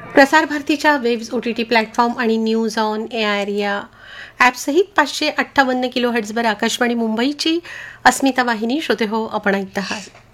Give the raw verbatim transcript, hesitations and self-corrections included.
प्रसार भारतीच्या webs O T T platform आणि न्यूज ऑन एआर या ॲपसहित पाचशे अठ्ठावन्न किलो हर्ट्झवर आकाशवाणी मुंबईची अस्मिता वाहिनी श्रोते हो आपण ऐकत आहात.